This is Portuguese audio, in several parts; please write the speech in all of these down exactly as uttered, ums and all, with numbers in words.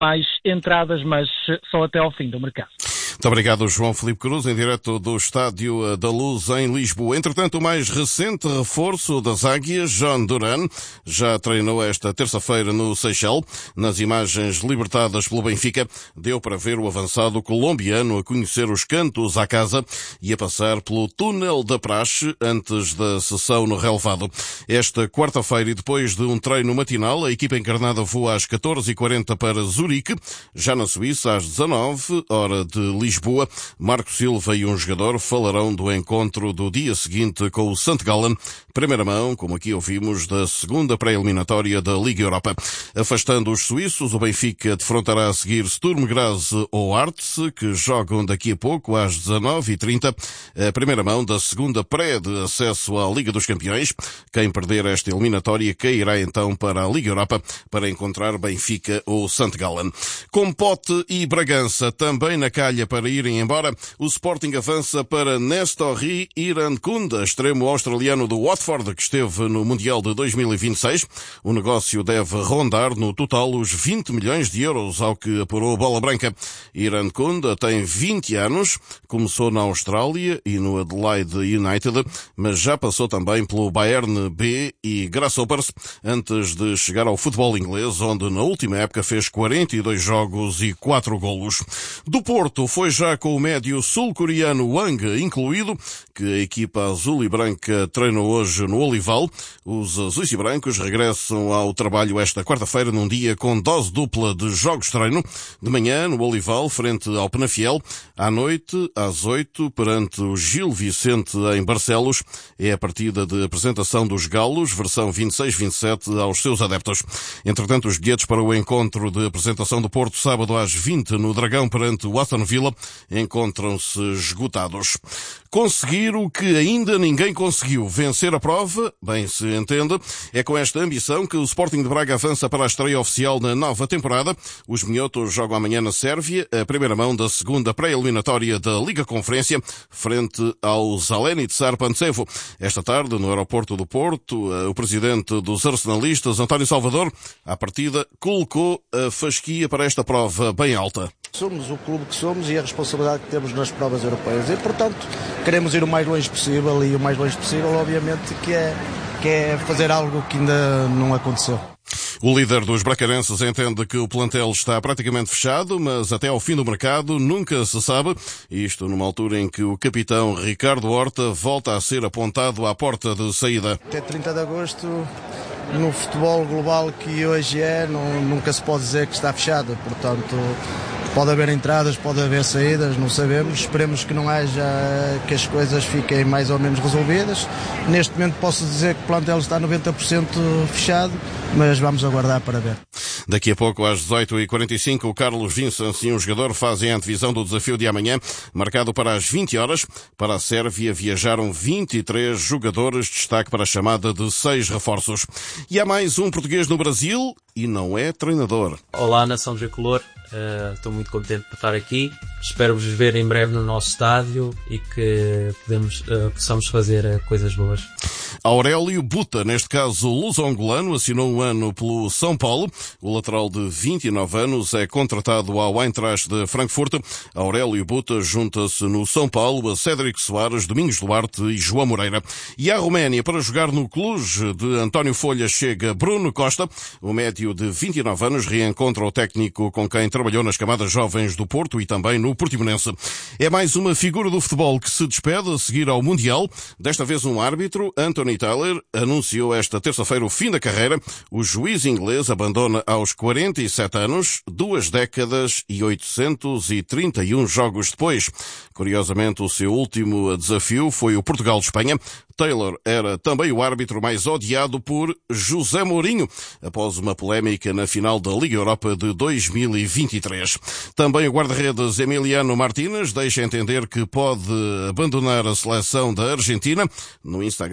mais entradas, mas só até ao fim do mercado. Muito obrigado, João Filipe Cruz, em direto do Estádio da Luz, em Lisboa. Entretanto, o mais recente reforço das Águias, John Duran, já treinou esta terça-feira no Seixal. Nas imagens libertadas pelo Benfica, deu para ver o avançado colombiano a conhecer os cantos à casa e a passar pelo túnel da praxe antes da sessão no relevado. Esta quarta-feira, e depois de um treino matinal, a equipa encarnada voa às catorze e quarenta para Zurique. Já na Suíça, às dezanove, hora de Lisboa. Lisboa, Marco Silva e um jogador falarão do encontro do dia seguinte com o Sant Gallen, primeira mão, como aqui ouvimos, da segunda pré-eliminatória da Liga Europa. Afastando os suíços, o Benfica defrontará a seguir Sturm Graz ou Arts, que jogam daqui a pouco às dezanove e trinta, a primeira mão da segunda pré de acesso à Liga dos Campeões. Quem perder esta eliminatória cairá então para a Liga Europa para encontrar Benfica ou Sant Gallen. Com Pote e Bragança também na calha para irem embora, o Sporting avança para Nestorri Irankunda, extremo australiano do Watford, que esteve no Mundial de dois mil e vinte e seis. O negócio deve rondar no total os vinte milhões de euros, ao que apurou a Bola Branca. Irankunda tem vinte anos, começou na Austrália e no Adelaide United, mas já passou também pelo Bayern B e Grasshoppers, antes de chegar ao futebol inglês, onde na última época fez quarenta e dois jogos e quatro golos. Do Porto foi já com o médio sul-coreano Wang incluído, que a equipa azul e branca treinou hoje no Olival. Os azuis e brancos regressam ao trabalho esta quarta-feira num dia com dose dupla de jogos-treino. De manhã, no Olival, frente ao Penafiel. À noite, às oito, perante o Gil Vicente em Barcelos, é a partida de apresentação dos Galos, versão vinte e seis vinte e sete, aos seus adeptos. Entretanto, os bilhetes para o encontro de apresentação do Porto, sábado às vinte, no Dragão, perante o Aston Villa, encontram-se esgotados. Conseguir o que ainda ninguém conseguiu, vencer a prova, bem se entende. É com esta ambição que o Sporting de Braga avança para a estreia oficial na nova temporada. Os minhotos jogam amanhã na Sérvia, a primeira mão da segunda pré-eliminatória da Liga Conferência, frente ao Zelenitsar Pančevo. Esta tarde, no aeroporto do Porto, o presidente dos arsenalistas, António Salvador, à partida, colocou a fasquia para esta prova bem alta. Somos o clube que somos e a responsabilidade que temos nas provas europeias e, portanto, queremos ir o mais longe possível e o mais longe possível, obviamente, que é, que é fazer algo que ainda não aconteceu. O líder dos bracarenses entende que o plantel está praticamente fechado, mas até ao fim do mercado nunca se sabe. Isto numa altura em que o capitão Ricardo Horta volta a ser apontado à porta de saída. Até trinta de agosto, no futebol global que hoje é, não, nunca se pode dizer que está fechado. Portanto, pode haver entradas, pode haver saídas, não sabemos. Esperemos que não haja, que as coisas fiquem mais ou menos resolvidas. Neste momento posso dizer que o plantel está noventa por cento fechado, mas vamos aguardar para ver. Daqui a pouco, às dezoito e quarenta e cinco, o Carlos Vincent e um jogador fazem a antevisão do desafio de amanhã, marcado para as vinte horas. Para a Sérvia viajaram vinte e três jogadores, destaque para a chamada de seis reforços. E há mais um português no Brasil e não é treinador. Olá, nação tricolor. Uh, estou muito contente por estar aqui. Espero-vos ver em breve no nosso estádio e que podemos, uh, possamos fazer uh, coisas boas. Aurélio Buta, neste caso luso-angolano, assinou um ano pelo São Paulo. O lateral de vinte e nove anos é contratado ao Eintracht de Frankfurt. Aurélio Buta junta-se no São Paulo a Cédric Soares, Domingos Duarte e João Moreira. E à Roménia, para jogar no Cluj de António Folha, chega Bruno Costa. O médio de vinte e nove anos reencontra o técnico com quem trabalhou nas camadas jovens do Porto e também no Portimonense. É mais uma figura do futebol que se despede a seguir ao Mundial. Desta vez um árbitro, Anthony Taylor, anunciou esta terça-feira o fim da carreira. O juiz inglês abandona aos quarenta e sete anos, duas décadas e oitocentos e trinta e um jogos depois. Curiosamente, o seu último desafio foi o Portugal-Espanha. Taylor era também o árbitro mais odiado por José Mourinho, após uma polémica na final da Liga Europa de dois mil e vinte e três. Também o guarda-redes Emiliano Martínez deixa entender que pode abandonar a seleção da Argentina. No Instagram, diz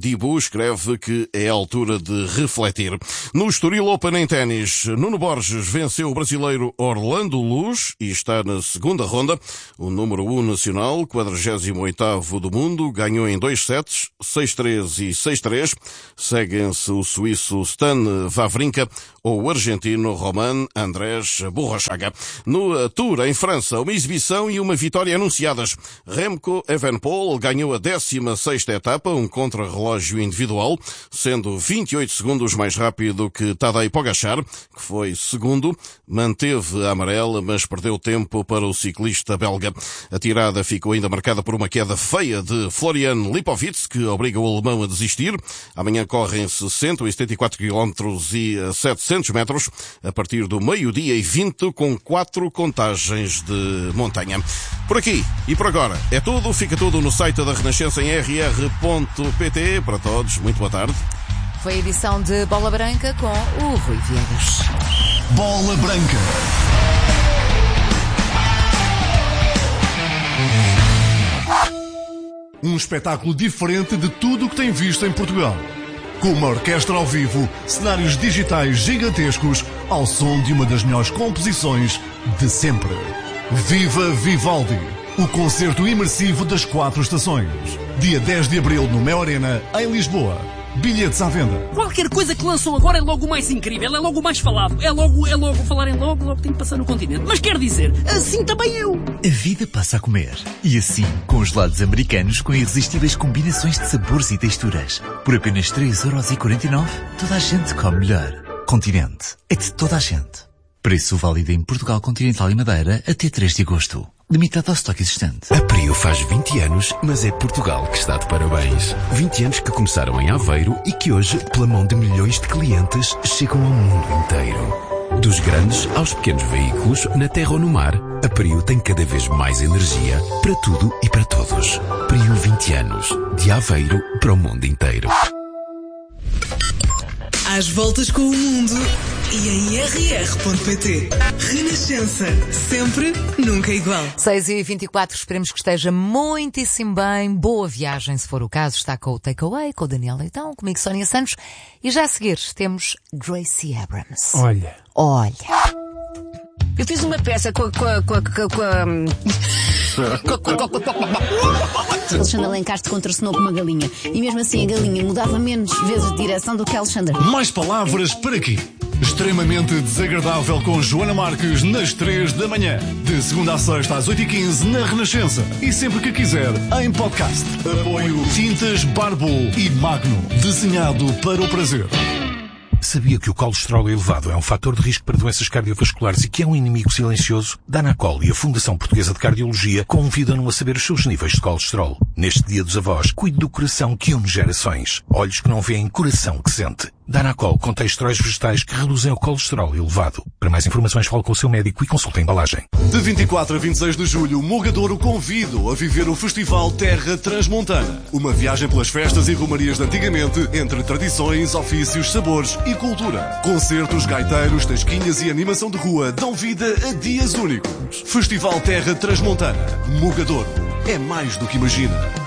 Dibu escreve que é a altura de refletir. No Estoril Open em ténis, Nuno Borges venceu o brasileiro Orlando Luz e está na segunda ronda. O número um nacional, quadragésimo oitavo do mundo, ganhou em dois sets, seis três e seis três. Seguem-se o suíço Stan Wawrinka ou o argentino Roman Andrés Borrachaga. No Tour, em França, uma exibição e uma vitória anunciadas. Remco Evenepoel ganhou a décima sexta etapa, um contrarrelógio individual, sendo vinte e oito segundos mais rápido que Tadej Pogačar, que foi segundo. Manteve a amarela, mas perdeu tempo para o ciclista belga. A tirada ficou ainda marcada por uma queda feia de Florian Lipovitz, que obriga o alemão a desistir. Amanhã correm-se cento e setenta e quatro quilómetros e setecentos metros, a partir do meio-dia e vinte, com quatro contagens de montanha. Por aqui e por agora é tudo. Fica tudo no site da Renascença em r r ponto p t. Para todos, muito boa tarde. Foi a edição de Bola Branca com o Rui Viegas. Bola Branca. Um espetáculo diferente de tudo o que tem visto em Portugal. Com uma orquestra ao vivo, cenários digitais gigantescos, ao som de uma das melhores composições de sempre. Viva Vivaldi! O concerto imersivo das quatro estações. Dia dez de abril no Mel Arena, em Lisboa. Bilhetes à venda. Qualquer coisa que lançam agora é logo o mais incrível, é logo o mais falado, é logo, é logo falarem logo, logo tem que passar no continente. Mas quer dizer, assim também eu. A vida passa a comer. E assim, com gelados americanos com irresistíveis combinações de sabores e texturas. Por apenas três euros e quarenta e nove, toda a gente come melhor. Continente. É de toda a gente. Preço válido em Portugal Continental e Madeira até três de agosto. Limitado ao estoque existente. A Prio faz vinte anos, mas é Portugal que está de parabéns. vinte anos que começaram em Aveiro e que hoje, pela mão de milhões de clientes, chegam ao mundo inteiro. Dos grandes aos pequenos veículos, na terra ou no mar, a Prio tem cada vez mais energia para tudo e para todos. Prio vinte anos, de Aveiro para o mundo inteiro. Às voltas com o mundo e em r r ponto p t. Renascença, sempre, nunca igual. seis e vinte e quatro, esperemos que esteja muitíssimo bem. Boa viagem, se for o caso. Está com o Takeaway, com o Daniel Leitão, comigo Sónia Santos. E já a seguir temos Gracie Abrams. Olha. Olha. Eu fiz uma peça com a... Com a, com a, com a... Alexandre Alencastre contracenou com uma galinha. E mesmo assim a galinha mudava menos vezes de direção do que Alexandre. Mais palavras para quê? Extremamente desagradável com Joana Marques nas três da manhã. De segunda a sexta às oito e quinze na Renascença. E sempre que quiser em podcast. Apoio Tintas Barbo e Magno. Desenhado para o prazer. Sabia que o colesterol elevado é um fator de risco para doenças cardiovasculares e que é um inimigo silencioso? Danacol e a Fundação Portuguesa de Cardiologia convidam-no a saber os seus níveis de colesterol. Neste Dia dos Avós, cuide do coração que une gerações. Olhos que não veem, coração que sente. Danacol contém esteróis vegetais que reduzem o colesterol elevado. Para mais informações, fale com o seu médico e consulte a embalagem. De vinte e quatro a vinte e seis de julho, Mogadouro convida a viver o Festival Terra Transmontana. Uma viagem pelas festas e romarias de antigamente, entre tradições, ofícios, sabores e cultura. Concertos, gaiteiros, tasquinhas e animação de rua dão vida a dias únicos. Festival Terra Transmontana. Mogadouro. É mais do que imagina.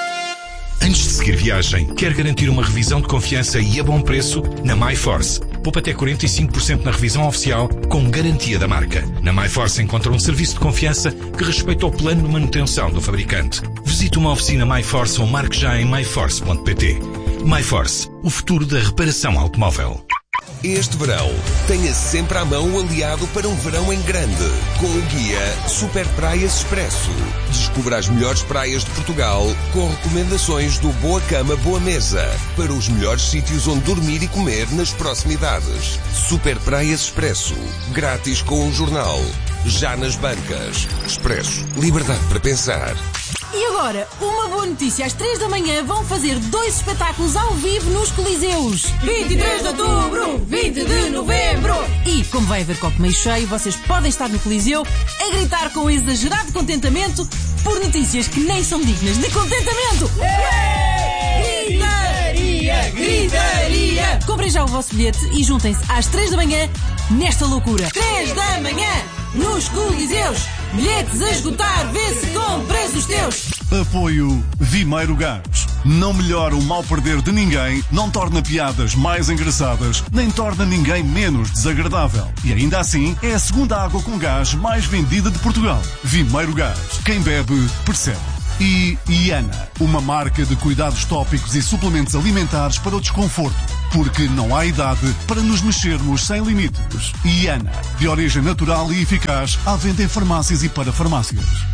Antes de seguir viagem, quer garantir uma revisão de confiança e a bom preço? Na MyForce. Poupa até quarenta e cinco por cento na revisão oficial, com garantia da marca. Na MyForce encontra um serviço de confiança que respeita o plano de manutenção do fabricante. Visite uma oficina MyForce ou marque já em my force ponto p t. MyForce, o futuro da reparação automóvel. Este verão, tenha sempre à mão o aliado para um verão em grande, com o guia Super Praias Expresso. Descubra as melhores praias de Portugal, com recomendações do Boa Cama, Boa Mesa, para os melhores sítios onde dormir e comer nas proximidades. Super Praias Expresso, grátis com o jornal. Já nas bancas. Expresso, liberdade para pensar. E agora, uma boa notícia. Às três da manhã vão fazer dois espetáculos ao vivo nos Coliseus. vinte e três de outubro, vinte de novembro. E, como vai haver copo meio cheio, vocês podem estar no Coliseu a gritar com exagerado contentamento por notícias que nem são dignas de contentamento. Gritaria, gritaria. Comprem já o vosso bilhete e juntem-se às três da manhã nesta loucura. três da manhã, nos Coliseus. Bilhetes a esgotar, vê se compras os teus. Apoio Vimeiro Gás. Não melhora o mal perder de ninguém, não torna piadas mais engraçadas, nem torna ninguém menos desagradável. E ainda assim, é a segunda água com gás mais vendida de Portugal. Vimeiro Gás. Quem bebe, percebe. E Iana, uma marca de cuidados tópicos e suplementos alimentares para o desconforto. Porque não há idade para nos mexermos sem limites. Iana, de origem natural e eficaz, à venda em farmácias e para farmácias.